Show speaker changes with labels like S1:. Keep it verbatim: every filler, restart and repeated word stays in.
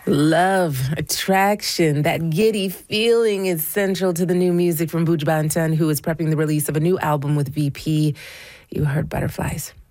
S1: Love, attraction, that giddy feeling is central to the new music from Buju Banton, who is prepping the release of a new album with V P. You heard Butterflies.